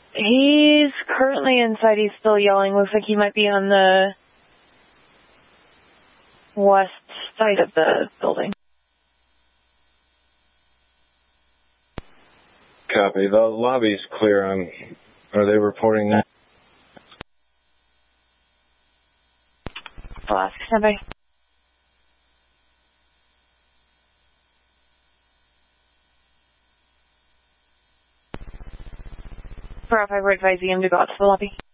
He's currently inside. He's still yelling. Looks like he might be on the west side of the building. Copy. The lobby's clear. Are they reporting that? I'll ask. Stand by. For 5 advise EM to go out to the lobby.